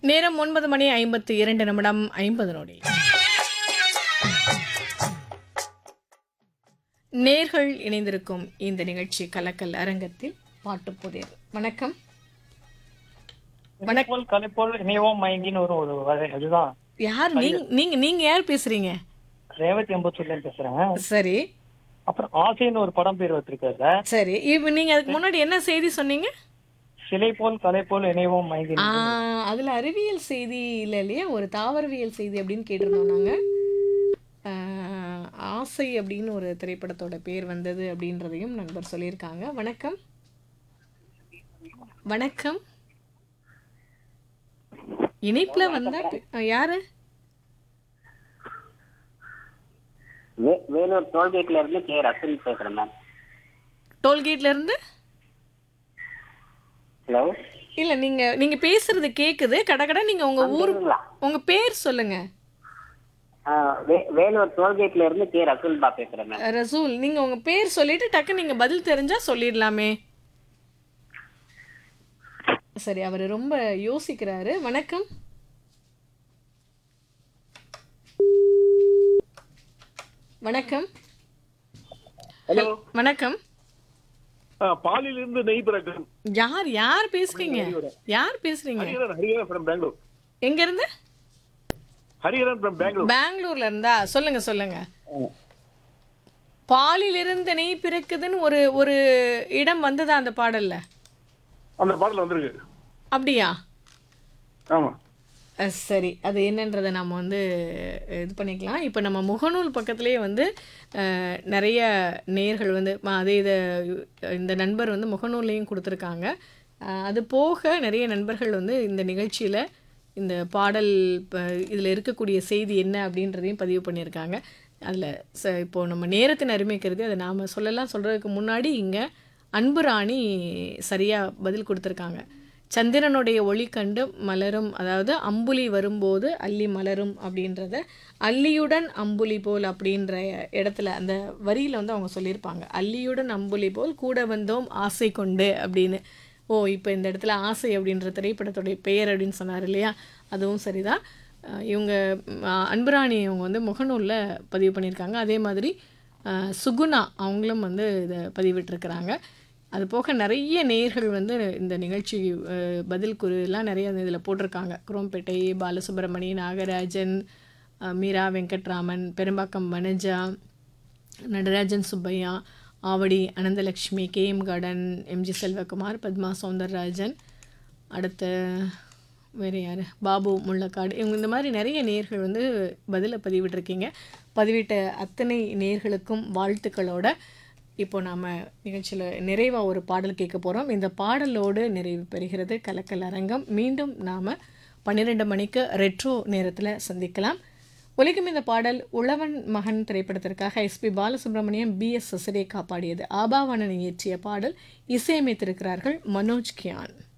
நேரம் 9:52 நேர்கள் இணைந்திருக்கும் இந்த நிகழ்ச்சி கலக்கல் அரங்கத்தில் பாட்டு புதிர். வணக்கம். கலைப்போல் இணைவோம் மயங்கின்னு ஒரு வகை அதுதான். யார் நீங்க யார் பேசுறீங்க? ரேவதி அம்பத்தூர்ல பேசுறேன். சரி அப்புறம் ஆசைன்னு ஒரு படம் பேர் வச்சிருக்காரு. சரி, இப்போ நீங்க அதுக்கு முன்னாடி என்ன செய்தி சொன்னீங்க? சிலை போல் கலை போல் இணைவோம் மயங்கின்னு. அதுல அறிவியல் செய்தி இல்லையா, ஒரு தாவரவியல் செய்தி அப்படின்னு கேட்டிருந்தோம் நாங்க. ஆசை அப்படின்னு ஒரு திரைப்படத்தோட பேர் வந்தது அப்படின்றதையும் நண்பர் சொல்லியிருக்காங்க. வணக்கம். வணக்கம். இணைப்புல வந்தா யாரு? வேலூர் டோல்கேட்ல இருந்து கே ரசூல் பேசுறேன் மேம். டோல்கேட்ல இருந்து? ஹலோ. இல்ல, நீங்க பேசுறது கேக்குது கடகட. நீங்க உங்க ஊர், உங்க பேர் சொல்லுங்க. வேலூர் டோல்கேட்ல இருந்து கே ரசூல் பா பேசுறேன் மேம். ரசூல், நீங்க உங்க பேர் சொல்லிட்டு டக்கு நீங்க பதில் தெரிஞ்சா சொல்லிடலாமே. சரி, அவர் ரொம்ப யோசிக்கிறாரு. வணக்கம். வணக்கம். ஹலோ. வணக்கம். பாலில் இருந்து நெய் பிறக்கும். யார் பேசுறீங்க? யார் பேசுறீங்க? ஹரிஹரன் from பெங்களூர். எங்க இருந்து? ஹரிஹரன் from பெங்களூர். பெங்களூர்ல இருந்தா? சொல்லுங்க. பாலில் இருந்து நெய் பிறக்குதுன்னு ஒரு இடம் வந்ததா அந்த பாடல்ல? அந்த பாடல் வந்திருக்கு. அப்படியா? ஆமா. சரி, அது என்னன்றதை நம்ம இது பண்ணிக்கலாம். இப்போ நம்ம முகநூல் பக்கத்துலேயே நிறைய நேர்கள் அதே இந்த நண்பர் முகநூல்லையும் கொடுத்துருக்காங்க. அது போக நிறைய நண்பர்கள் இந்த நிகழ்ச்சியில் இந்த பாடல் இதில் இருக்கக்கூடிய செய்தி என்ன அப்படின்றதையும் பதிவு பண்ணியிருக்காங்க. அதில் இப்போது நம்ம நேரத்தின் அருமை கருதி அதை நாம் சொல்கிறதுக்கு முன்னாடி இங்கே அன்புராணி சரியாக பதில் கொடுத்துருக்காங்க. சந்திரனுடைய ஒளி கண்டு மலரும், அதாவது அம்புலி வரும்போது அல்லி மலரும் அப்படின்றத அல்லியுடன் அம்புலி போல் அப்படின்ற இடத்துல அந்த வரியில் அவங்க சொல்லியிருப்பாங்க. அல்லியுடன் அம்புலி போல் கூட வந்தோம் ஆசை கொண்டு அப்படின்னு. இப்போ இந்த இடத்துல ஆசை அப்படின்ற திரைப்படத்துடைய பெயர் அப்படின்னு சொன்னார் இல்லையா, அதுவும் சரிதான். இவங்க அன்புராணி அவங்க முகநூலில் பதிவு பண்ணியிருக்காங்க. அதே மாதிரி சுகுணா அவங்களும் இதை பதிவிட்டிருக்கிறாங்க. அது போக நிறைய நேயர்கள் இந்த நிகழ்ச்சி பதில் குறுலாம் நிறைய இதில் போட்டிருக்காங்க. Chromepet Balasubramani, Nagarajan, Meera Venkatraman, Perumbakkam Vanaja, Natarajan Subbaiah, Avadi Ananthalakshmi, KM garden, MG Selvakumar, Padma Soundararajan, அடுத்து வேறு யார், பாபு முள்ளக்காடு, இவங்க இந்த மாதிரி நிறைய நேயர்கள் பதிலை பதிவிட்டிருக்கீங்க. பதிவிட்ட அத்தனை நேயர்களுக்கும் வாழ்த்துக்களோட இப்போ நாம் நிகழ்ச்சியில் நிறைவாக ஒரு பாடல் கேட்க போகிறோம். இந்த பாடலோடு நிறைவு பெறுகிறது கலக்கல் அரங்கம். மீண்டும் நாம் 12 மணிக்கு ரெட்ரோ நேரத்தில் சந்திக்கலாம். ஒலிக்கும் இந்த பாடல் உழவன் மகன் திரைப்படத்திற்காக எஸ்பி பாலசுப்ரமணியம், BS சசிரேகா பாடியது. ஆபாவாணன் இயற்றிய பாடல். இசையமைத்திருக்கிறார்கள் மனோஜ் கியான்.